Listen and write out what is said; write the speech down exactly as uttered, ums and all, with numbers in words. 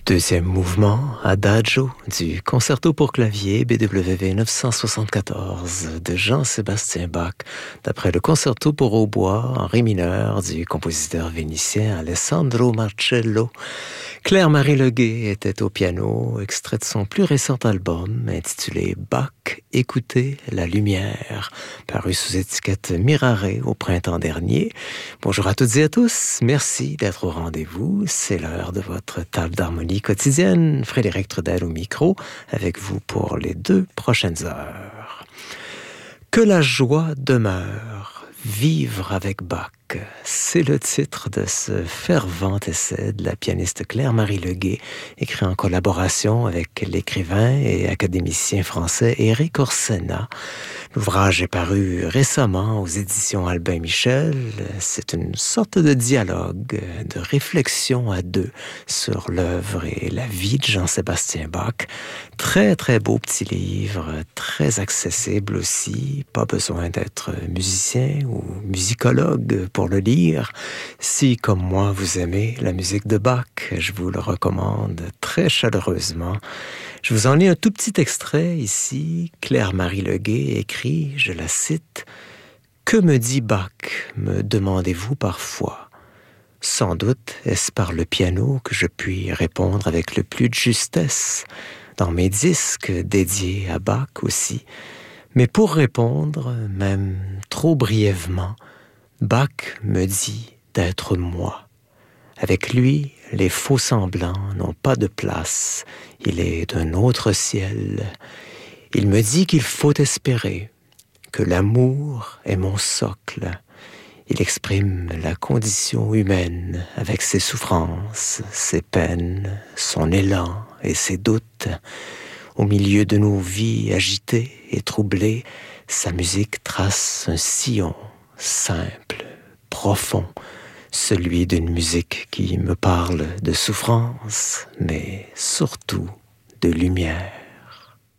Deuxième mouvement, Adagio, du concerto pour clavier B W V neuf cent soixante-quatorze de Jean-Sébastien Bach, d'après le concerto pour hautbois en ré mineur du compositeur vénitien Alessandro Marcello. Claire-Marie Leguet était au piano, extrait de son plus récent album intitulé Bach, écoutez la lumière, paru sous étiquette Mirare au printemps dernier. Bonjour à toutes et à tous, merci d'être au rendez-vous. C'est l'heure de votre table d'harmonie quotidienne. Frédéric Trudel au micro, avec vous pour les deux prochaines heures. Que la joie demeure, vivre avec Bach. C'est le titre de ce fervent essai de la pianiste Claire-Marie Leguet, écrit en collaboration avec l'écrivain et académicien français Éric Orsena. L'ouvrage est paru récemment aux éditions Albin Michel. C'est une sorte de dialogue, de réflexion à deux sur l'œuvre et la vie de Jean-Sébastien Bach. Très, très beau petit livre, très accessible aussi. Pas besoin d'être musicien ou musicologue pour le lire. Si, comme moi, vous aimez la musique de Bach, je vous le recommande très chaleureusement. Je vous en lis un tout petit extrait ici. Claire-Marie Leguet écrit, je la cite, « Que me dit Bach, me demandez-vous parfois. Sans doute est-ce par le piano que je puis répondre avec le plus de justesse, dans mes disques dédiés à Bach aussi. Mais pour répondre, même trop brièvement, Bach me dit d'être moi. Avec lui, les faux semblants n'ont pas de place. Il est d'un autre ciel. Il me dit qu'il faut espérer, que l'amour est mon socle. Il exprime la condition humaine avec ses souffrances, ses peines, son élan et ses doutes. Au milieu de nos vies agitées et troublées, sa musique trace un sillon simple, profond, celui d'une musique qui me parle de souffrance, mais surtout de lumière.